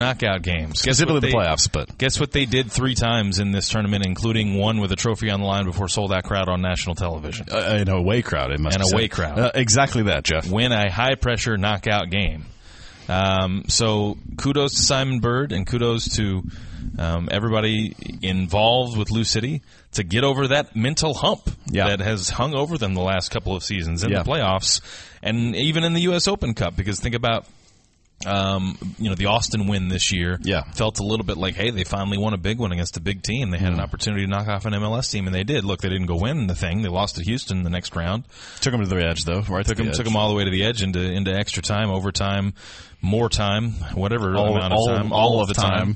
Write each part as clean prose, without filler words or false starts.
knockout games. Specifically the playoffs, but guess what they did 3 times in this tournament, including one with a trophy on the line before sold-out crowd on national television. An away crowd, it must be. An away crowd. Exactly that, Jeff. Win a high-pressure knockout game. So kudos to Simon Bird and kudos to everybody involved with Lou City to get over that mental hump that has hung over them the last couple of seasons in the playoffs and even in the U.S. Open Cup. Because think about the Austin win this year felt a little bit like, hey, they finally won a big one against a big team. They had an opportunity to knock off an MLS team, and they did. Look, they didn't go win the thing. They lost to Houston the next round. Took them to the edge, though. Right, took them all the way to the edge into extra time, overtime, more time, whatever amount of time, all of the time.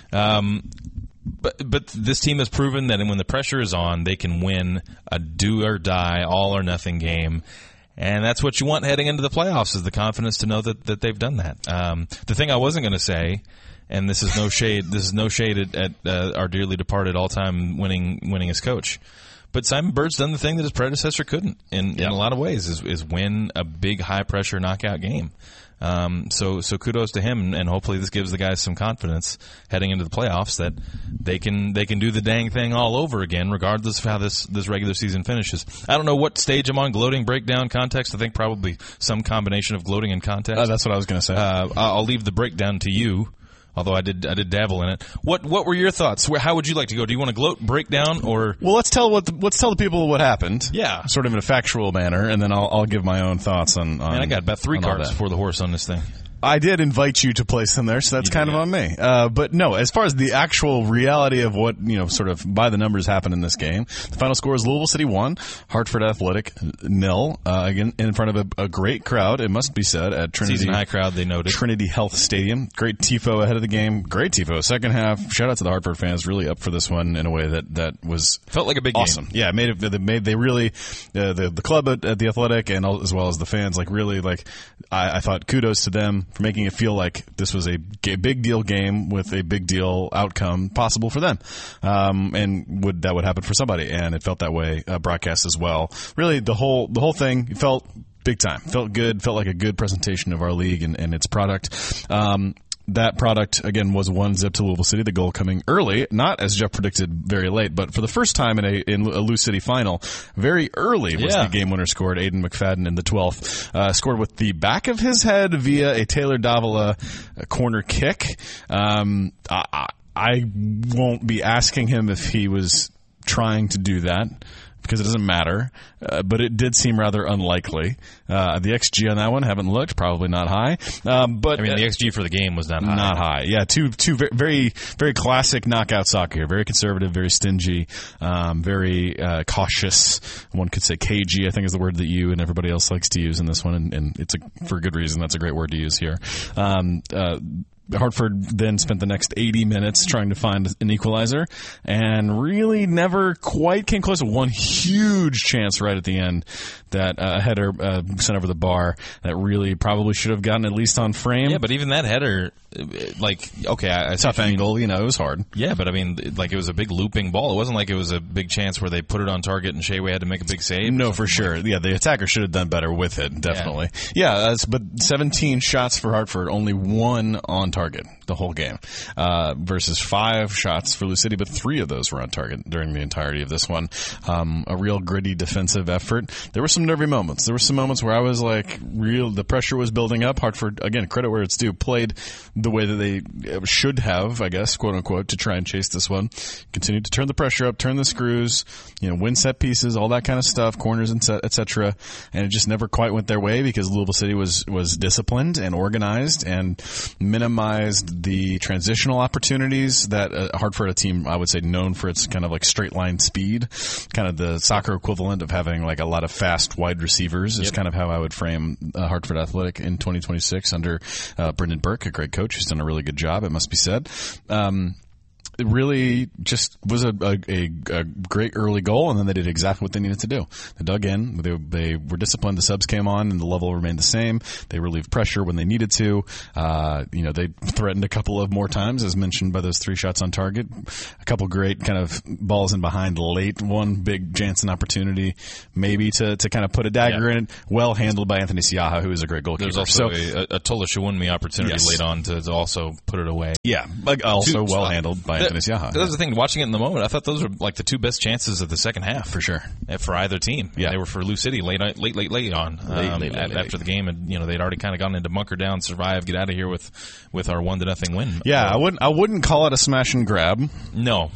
But this team has proven that when the pressure is on, they can win a do or die, all or nothing game. And that's what you want heading into the playoffs, is the confidence to know that they've done that. The thing I wasn't going to say, and this is no shade at our dearly departed all-time winningest coach, but Simon Bird's done the thing that his predecessor couldn't in a lot of ways, is win a big high-pressure knockout game. So kudos to him, and hopefully this gives the guys some confidence heading into the playoffs that they can do the dang thing all over again, regardless of how this regular season finishes. I don't know what stage I'm on, gloating, breakdown, context. I think probably some combination of gloating and context. That's what I was going to say. I'll leave the breakdown to you. Although I did dabble in it. What were your thoughts? How would you like to go? Do you want to gloat, break down, or? Well, let's tell the people what happened. Yeah, sort of in a factual manner, and then I'll give my own thoughts on. Man, I got about 3 cards before the horse on this thing. I did invite you to place them there, so that's kind of on me. But no, as far as the actual reality of what, sort of by the numbers happened in this game, the final score is Louisville City 1, Hartford Athletic 0. Again, in front of a great crowd, it must be said, at Trinity. Season high crowd, they noted. Trinity Health Stadium. Great tifo ahead of the game. Great tifo. Second half. Shout out to the Hartford fans, really up for this one in a way that was felt like a big awesome. Game. Yeah, they really the club at the Athletic and as well as the fans I thought kudos to them for making it feel like this was a big deal game with a big deal outcome possible for them, and that would happen for somebody, and it felt that way broadcast as well. Really, the whole thing felt big time, felt good, felt like a good presentation of our league and its product. That product, again, was 1-0 to Louisville City, the goal coming early, not as Jeff predicted very late, but for the first time in a Lou City final, very early was the game winner scored. Aiden McFadden in the 12th scored with the back of his head via a Taylor Davila corner kick. I won't be asking him if he was trying to do that, because it doesn't matter, but it did seem rather unlikely. The XG on that one, haven't looked, probably not high. But the XG for the game was not high. Not high. Yeah, two very, very classic knockout soccer here. Very conservative, very stingy, very cautious. One could say cagey, I think is the word that you and everybody else likes to use in this one, and it's for a good reason. That's a great word to use here. Hartford then spent the next 80 minutes trying to find an equalizer and really never quite came close. One huge chance right at the end that a header sent over the bar that really probably should have gotten at least on frame. Yeah, but even that header, tough angle, it was hard. Yeah, but it was a big looping ball. It wasn't like it was a big chance where they put it on target and Shayway had to make a big save. No, for sure. Yeah, the attacker should have done better with it, definitely. Yeah, but 17 shots for Hartford, only 1 on target the whole game, versus 5 shots for Lou City, but 3 of those were on target during the entirety of this one. A real gritty defensive effort. There were some nervy moments. There were some moments where I was like, the pressure was building up. Hartford, again, credit where it's due, played the way that they should have, I guess, quote unquote, to try and chase this one. Continued to turn the pressure up, turn the screws, win set pieces, all that kind of stuff, corners and etc. And it just never quite went their way because Louisville City was disciplined and organized and minimized the transitional opportunities that Hartford, a team I would say known for its kind of like straight line speed, kind of the soccer equivalent of having like a lot of fast wide receivers is kind of how I would frame Hartford Athletic in 2026 under Brendan Burke, a great coach who's done a really good job, it must be said. it really just was a great early goal, and then they did exactly what they needed to do. They dug in. They were disciplined. The subs came on, and the level remained the same. They relieved pressure when they needed to. They threatened a couple of more times, as mentioned by those 3 shots on target. A couple great kind of balls in behind late. One big Jansen opportunity, maybe to kind of put a dagger in it. Well handled by Anthony Siaha, who is a great goalkeeper. There's also a Tola Shawunmi opportunity late on to also put it away. Yeah, also well handled by Anthony Siaha. That's the thing. Watching it in the moment, I thought those were like the 2 best chances of the second half for sure for either team. Yeah, they were for Lou City late on after the game, and they'd already kind of gone into bunker down, survive, get out of here with our 1-0 win. Yeah, I wouldn't call it a smash and grab. No,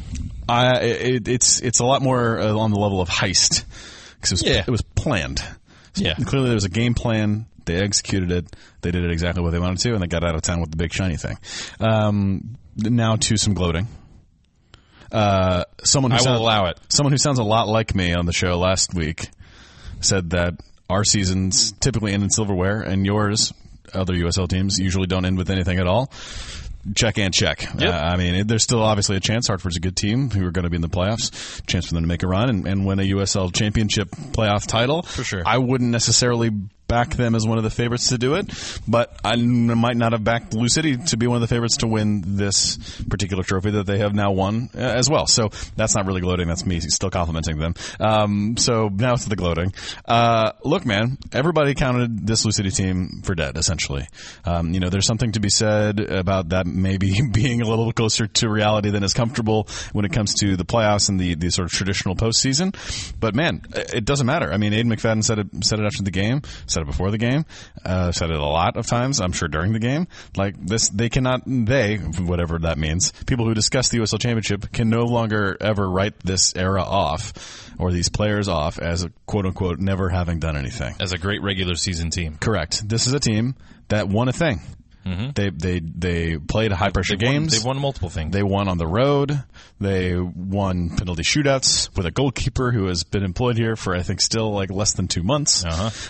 it's a lot more on the level of heist because it was planned. Yeah, clearly there was a game plan. They executed it. They did it exactly what they wanted to, and they got out of town with the big shiny thing. Now to some gloating. Someone who allow it. Someone who sounds a lot like me on the show last week said that our seasons typically end in silverware, and yours, other USL teams, usually don't end with anything at all. Check and check. Yep. There's still obviously a chance. Hartford's a good team who are going to be in the playoffs. Chance for them to make a run and win a USL championship playoff title. For sure. I wouldn't necessarily back them as one of the favorites to do it, but I might not have backed Lou City to be one of the favorites to win this particular trophy that they have now won as well. So that's not really gloating. That's me still complimenting them. So now to the gloating. Look, man, everybody counted this Lou City team for dead, essentially. There's something to be said about that maybe being a little closer to reality than is comfortable when it comes to the playoffs and the sort of traditional postseason. But man, it doesn't matter. I mean, Aidan McFadden said it after the game, said it before the game, said it a lot of times, I'm sure during the game. Like this, whatever that means, people who discuss the USL Championship can no longer ever write this era off or these players off as a quote unquote never having done anything. As a great regular season team. Correct. This is a team that won a thing. Mm-hmm. They played high pressure games. They've won multiple things. They won on the road. They won penalty shootouts with a goalkeeper who has been employed here for I think still like less than 2 months.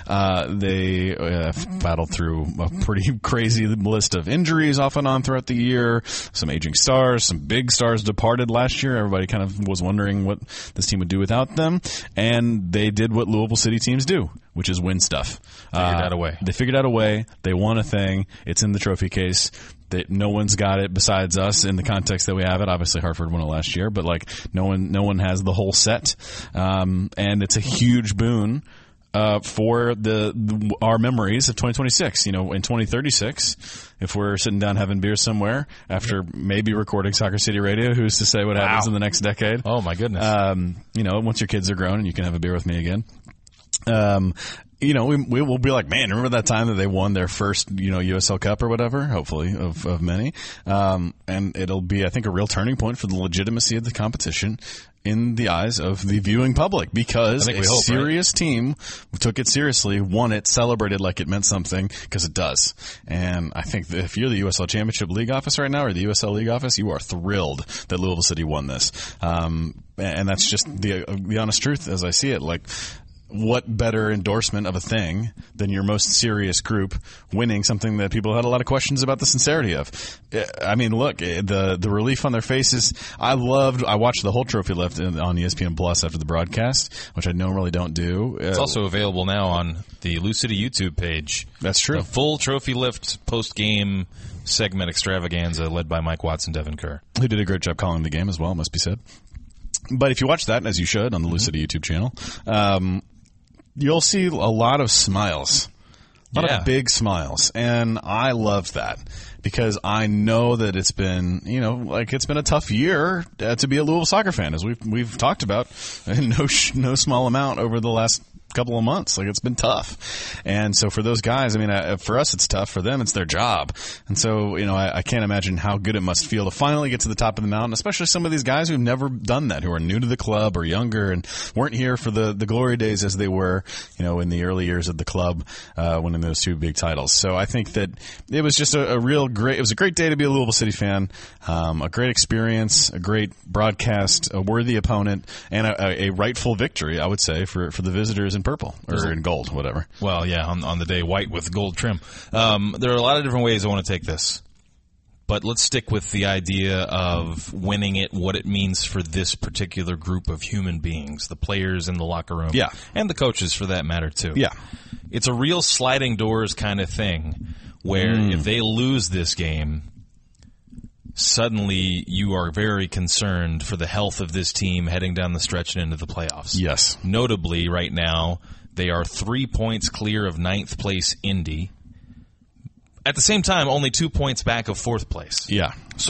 They battled through a pretty crazy list of injuries off and on throughout the year. Some aging stars, some big stars departed last year. Everybody kind of was wondering what this team would do without them, and they did what Louisville City teams do, which is win stuff. They figured out a way. They won a thing. It's in the trophy case. No one's got it besides us in the context that we have it. Obviously, Hartford won it last year, but like no one has the whole set. And it's a huge boon for our memories of 2026. In 2036, if we're sitting down having beer somewhere after maybe recording Soccer City Radio, who's to say what happens in the next decade? Oh my goodness! Once your kids are grown and you can have a beer with me again. We will be like, man, remember that time that they won their first, USL Cup or whatever, hopefully, of many. And it'll be, I think, a real turning point for the legitimacy of the competition in the eyes of the viewing public, because a serious team took it seriously, won it, celebrated like it meant something, because it does. And I think that if you're the USL Championship League office right now, or the USL League office, you are thrilled that Louisville City won this. And that's just the honest truth as I see it. Like, what better endorsement of a thing than your most serious group winning something that people had a lot of questions about the sincerity of? I mean, look, the relief on their faces. I watched the whole trophy lift on ESPN Plus after the broadcast, which I normally don't do. It's also available now on the Lou City YouTube page. That's true. The full trophy lift post-game segment extravaganza led by Mike Watson, Devin Kerr, who did a great job calling the game as well, must be said. But if you watch that, as you should, on the Lou City YouTube channel, you'll see a lot of smiles. A lot of big smiles. And I love that, because I know that it's been, it's been a tough year to be a Louisville soccer fan, as we've talked about in no small amount over the last couple of months. Like, it's been tough. And so for those guys, I mean, for us it's tough. For them, it's their job. And so, I can't imagine how good it must feel to finally get to the top of the mountain, especially some of these guys who've never done that, who are new to the club or younger and weren't here for the glory days as they were, in the early years of the club, winning those 2 big titles. So I think that it was just it was a great day to be a Louisville City fan, a great experience, a great broadcast, a worthy opponent, and a rightful victory, I would say, for the visitors in purple or in gold, whatever. Well, yeah, on the day, white with gold trim. There are a lot of different ways I want to take this, But let's stick with the idea of winning it, what it means for this particular group of human beings, the players in the locker room. Yeah. And the coaches, for that matter, too. Yeah. It's a real sliding doors kind of thing, where if they lose this game, suddenly you are very concerned for the health of this team heading down the stretch and into the playoffs. Yes. Notably, right now, they are 3 points clear of 9th place Indy. At the same time, only 2 points back of 4th place. Yeah.